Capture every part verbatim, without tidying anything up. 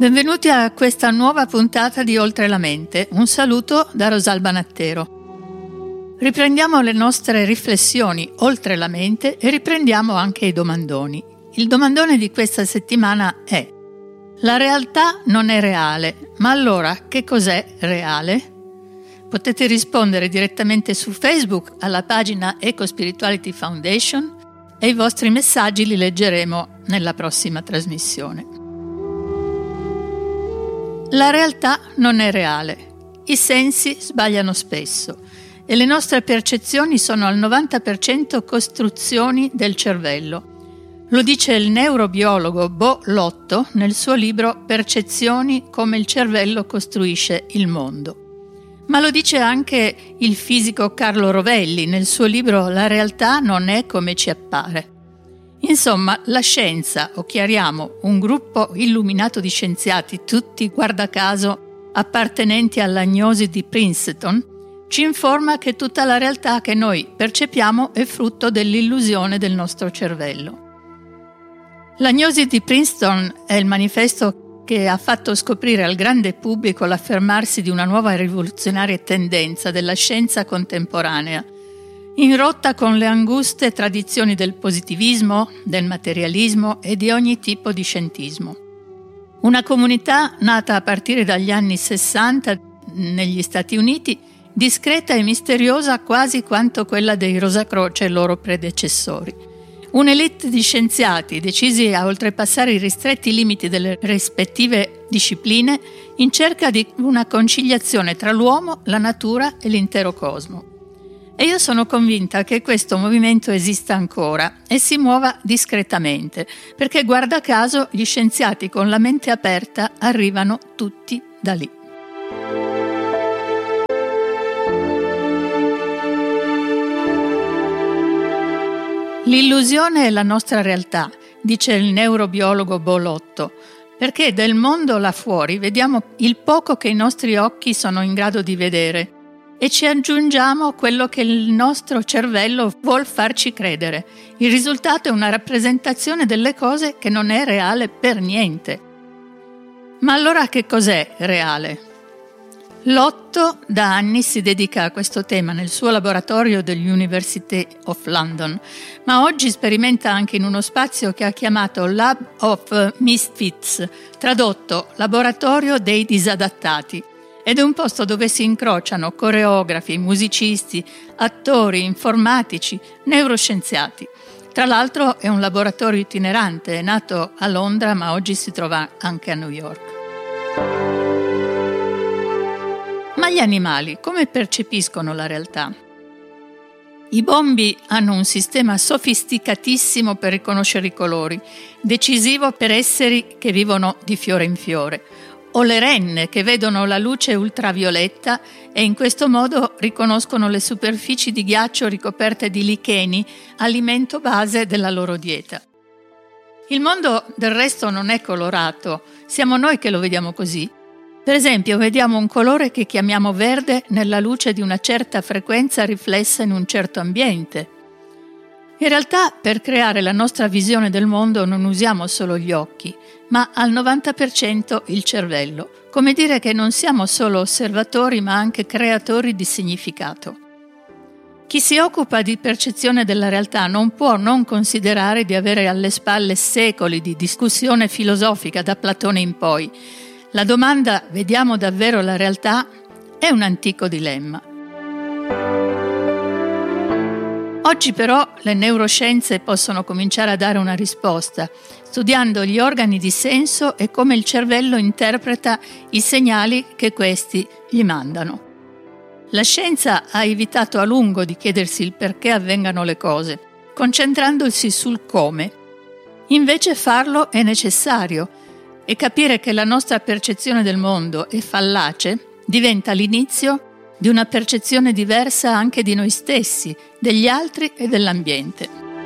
Benvenuti a questa nuova puntata di Oltre la Mente. Un saluto da Rosalba Nattero. Riprendiamo le nostre riflessioni oltre la mente e riprendiamo anche i domandoni. Il domandone di questa settimana è: la realtà non è reale, ma allora che cos'è reale? Potete rispondere direttamente su Facebook alla pagina Eco Spirituality Foundation e i vostri messaggi li leggeremo nella prossima trasmissione. La realtà non è reale. I sensi sbagliano spesso e le nostre percezioni sono al novanta per cento costruzioni del cervello. Lo dice il neurobiologo Bo Lotto nel suo libro Percezioni, come il cervello costruisce il mondo. Ma lo dice anche il fisico Carlo Rovelli nel suo libro La realtà non è come ci appare. Insomma, la scienza, o chiariamo un gruppo illuminato di scienziati, tutti guarda caso appartenenti all'agnosi di Princeton, ci informa che tutta la realtà che noi percepiamo è frutto dell'illusione del nostro cervello. L'agnosi di Princeton è il manifesto che ha fatto scoprire al grande pubblico l'affermarsi di una nuova e rivoluzionaria tendenza della scienza contemporanea, in rotta con le anguste tradizioni del positivismo, del materialismo e di ogni tipo di scientismo. Una comunità nata a partire dagli anni sessanta negli Stati Uniti, discreta e misteriosa quasi quanto quella dei Rosacroce e loro predecessori. Un'elite di scienziati decisi a oltrepassare i ristretti limiti delle rispettive discipline in cerca di una conciliazione tra l'uomo, la natura e l'intero cosmo. E io sono convinta che questo movimento esista ancora e si muova discretamente, perché guarda caso gli scienziati con la mente aperta arrivano tutti da lì. L'illusione è la nostra realtà, dice il neurobiologo Bo Lotto, perché del mondo là fuori vediamo il poco che i nostri occhi sono in grado di vedere e ci aggiungiamo quello che il nostro cervello vuol farci credere. Il risultato è una rappresentazione delle cose che non è reale per niente. Ma allora che cos'è reale? Lotto da anni si dedica a questo tema nel suo laboratorio dell'University of London, ma oggi sperimenta anche in uno spazio che ha chiamato Lab of Misfits, tradotto Laboratorio dei Disadattati. Ed è un posto dove si incrociano coreografi, musicisti, attori, informatici, neuroscienziati. Tra l'altro è un laboratorio itinerante, è nato a Londra ma oggi si trova anche a New York. Ma gli animali come percepiscono la realtà? I bombi hanno un sistema sofisticatissimo per riconoscere i colori, decisivo per esseri che vivono di fiore in fiore, o le renne che vedono la luce ultravioletta e in questo modo riconoscono le superfici di ghiaccio ricoperte di licheni, alimento base della loro dieta. Il mondo del resto non è colorato, siamo noi che lo vediamo così. Per esempio, vediamo un colore che chiamiamo verde nella luce di una certa frequenza riflessa in un certo ambiente. In realtà, per creare la nostra visione del mondo non usiamo solo gli occhi, ma al novanta per cento il cervello, come dire che non siamo solo osservatori ma anche creatori di significato. Chi si occupa di percezione della realtà non può non considerare di avere alle spalle secoli di discussione filosofica da Platone in poi. La domanda «vediamo davvero la realtà?» è un antico dilemma. Oggi però le neuroscienze possono cominciare a dare una risposta, studiando gli organi di senso e come il cervello interpreta i segnali che questi gli mandano. La scienza ha evitato a lungo di chiedersi il perché avvengano le cose, concentrandosi sul come. Invece farlo è necessario e capire che la nostra percezione del mondo è fallace diventa l'inizio di una percezione diversa anche di noi stessi, degli altri e dell'ambiente.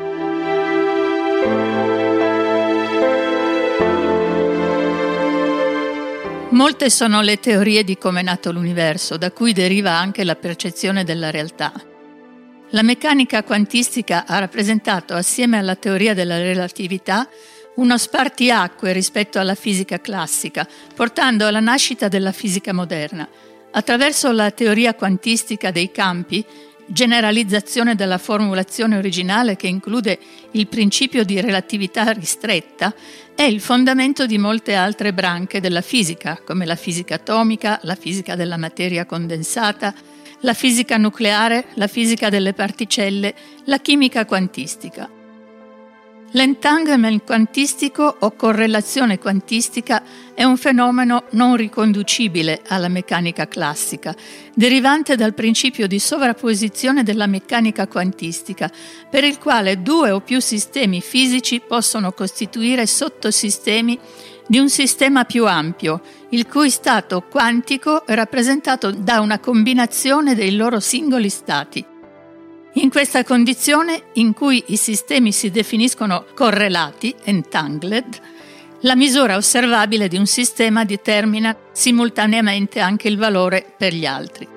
Molte sono le teorie di come è nato l'universo, da cui deriva anche la percezione della realtà. La meccanica quantistica ha rappresentato, assieme alla teoria della relatività, uno spartiacque rispetto alla fisica classica, portando alla nascita della fisica moderna. Attraverso la teoria quantistica dei campi, generalizzazione della formulazione originale che include il principio di relatività ristretta, è il fondamento di molte altre branche della fisica, come la fisica atomica, la fisica della materia condensata, la fisica nucleare, la fisica delle particelle, la chimica quantistica. L'entanglement quantistico o correlazione quantistica è un fenomeno non riconducibile alla meccanica classica, derivante dal principio di sovrapposizione della meccanica quantistica, per il quale due o più sistemi fisici possono costituire sottosistemi di un sistema più ampio, il cui stato quantico è rappresentato da una combinazione dei loro singoli stati. In questa condizione, in cui i sistemi si definiscono correlati, entangled, la misura osservabile di un sistema determina simultaneamente anche il valore per gli altri.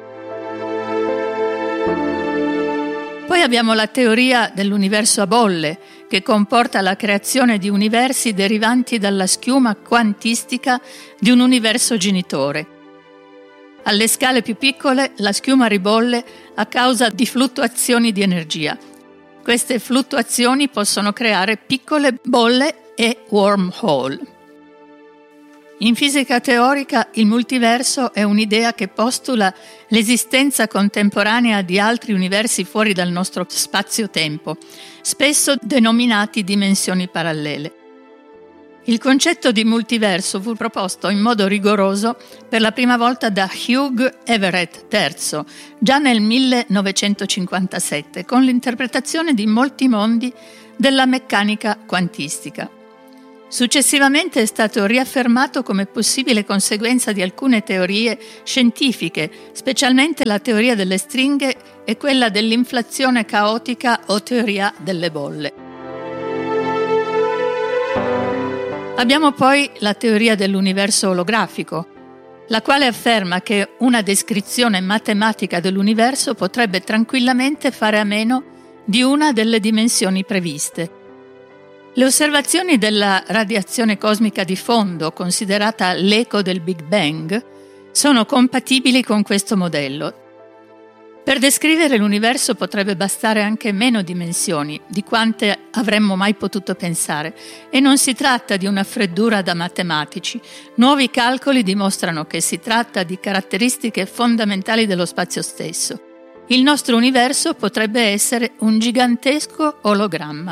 Poi abbiamo la teoria dell'universo a bolle, che comporta la creazione di universi derivanti dalla schiuma quantistica di un universo genitore. Alle scale più piccole la schiuma ribolle a causa di fluttuazioni di energia. Queste fluttuazioni possono creare piccole bolle e wormhole. In fisica teorica il multiverso è un'idea che postula l'esistenza contemporanea di altri universi fuori dal nostro spazio-tempo, spesso denominati dimensioni parallele. Il concetto di multiverso fu proposto in modo rigoroso per la prima volta da Hugh Everett terzo, già nel millenovecentocinquantasette, con l'interpretazione di molti mondi della meccanica quantistica. Successivamente è stato riaffermato come possibile conseguenza di alcune teorie scientifiche, specialmente la teoria delle stringhe e quella dell'inflazione caotica o teoria delle bolle. Abbiamo poi la teoria dell'universo olografico, la quale afferma che una descrizione matematica dell'universo potrebbe tranquillamente fare a meno di una delle dimensioni previste. Le osservazioni della radiazione cosmica di fondo, considerata l'eco del Big Bang, sono compatibili con questo modello. Per descrivere l'universo potrebbe bastare anche meno dimensioni di quante avremmo mai potuto pensare, e non si tratta di una freddura da matematici. Nuovi calcoli dimostrano che si tratta di caratteristiche fondamentali dello spazio stesso. Il nostro universo potrebbe essere un gigantesco ologramma.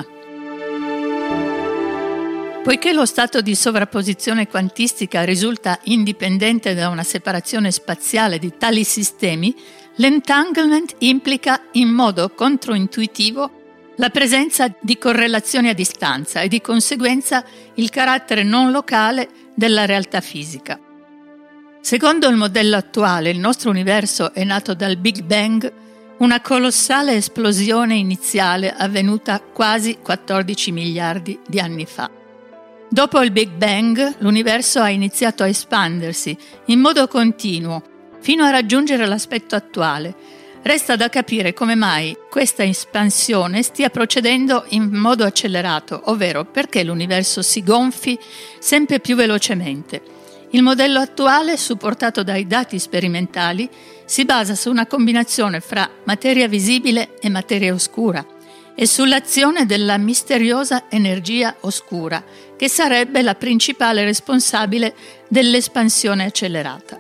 Poiché lo stato di sovrapposizione quantistica risulta indipendente da una separazione spaziale di tali sistemi, l'entanglement implica in modo controintuitivo la presenza di correlazioni a distanza e di conseguenza il carattere non locale della realtà fisica. Secondo il modello attuale, il nostro universo è nato dal Big Bang, una colossale esplosione iniziale avvenuta quasi quattordici miliardi di anni fa. Dopo il Big Bang, l'universo ha iniziato a espandersi in modo continuo fino a raggiungere l'aspetto attuale. Resta da capire come mai questa espansione stia procedendo in modo accelerato, ovvero perché l'universo si gonfi sempre più velocemente. Il modello attuale, supportato dai dati sperimentali, si basa su una combinazione fra materia visibile e materia oscura e sull'azione della misteriosa energia oscura, che sarebbe la principale responsabile dell'espansione accelerata.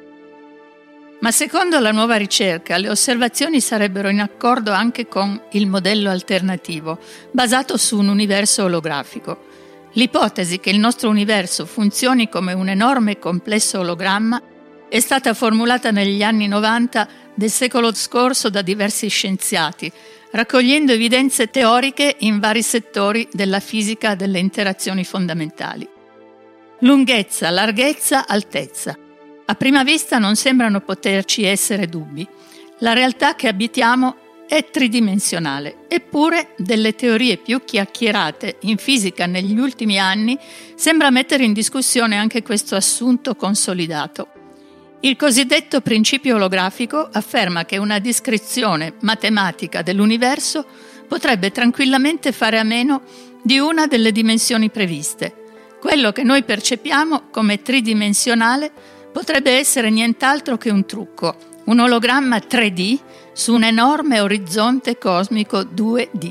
Ma secondo la nuova ricerca, le osservazioni sarebbero in accordo anche con il modello alternativo, basato su un universo olografico. L'ipotesi che il nostro universo funzioni come un enorme complesso ologramma è stata formulata negli anni novanta del secolo scorso da diversi scienziati, raccogliendo evidenze teoriche in vari settori della fisica delle interazioni fondamentali. Lunghezza, larghezza, altezza. A prima vista non sembrano poterci essere dubbi. La realtà che abitiamo è tridimensionale, eppure delle teorie più chiacchierate in fisica negli ultimi anni sembra mettere in discussione anche questo assunto consolidato. Il cosiddetto principio olografico afferma che una descrizione matematica dell'universo potrebbe tranquillamente fare a meno di una delle dimensioni previste. Quello che noi percepiamo come tridimensionale potrebbe essere nient'altro che un trucco, un ologramma tre D su un enorme orizzonte cosmico due D.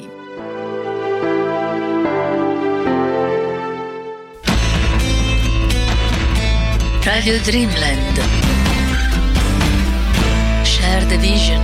Radio Dreamland. Share the vision.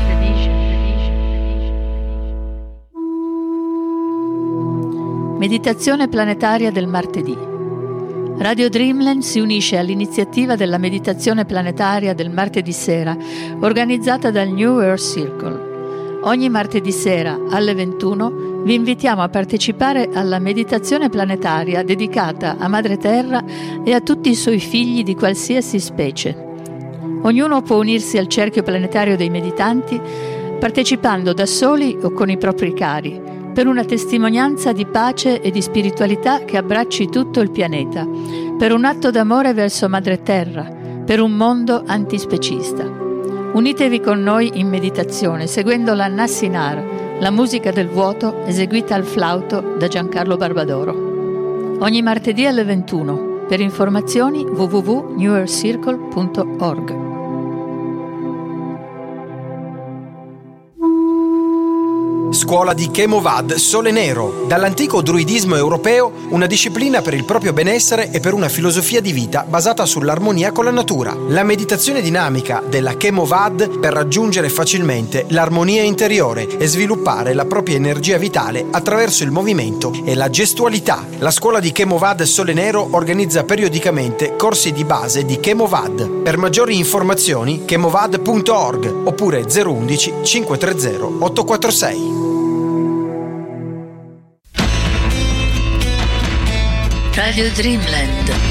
Meditazione planetaria del martedì. Radio Dreamland si unisce all'iniziativa della meditazione planetaria del martedì sera, organizzata dal New Earth Circle. Ogni martedì sera alle ventuno vi invitiamo a partecipare alla meditazione planetaria dedicata a Madre Terra e a tutti i suoi figli di qualsiasi specie. Ognuno può unirsi al cerchio planetario dei meditanti partecipando da soli o con i propri cari, per una testimonianza di pace e di spiritualità che abbracci tutto il pianeta, per un atto d'amore verso Madre Terra, per un mondo antispecista. Unitevi con noi in meditazione, seguendo la Nassinar, la musica del vuoto eseguita al flauto da Giancarlo Barbadoro. Ogni martedì alle ventuno. Per informazioni w w w punto new earth circle punto org. Scuola di Chemovad Sole Nero, dall'antico druidismo europeo, una disciplina per il proprio benessere e per una filosofia di vita basata sull'armonia con la natura. La meditazione dinamica della Chemovad per raggiungere facilmente l'armonia interiore e sviluppare la propria energia vitale attraverso il movimento e la gestualità. La scuola di Chemovad Sole Nero organizza periodicamente corsi di base di Chemovad. Per maggiori informazioni chemovad punto org oppure zero uno uno cinque tre zero otto quattro sei. Radio Dreamland.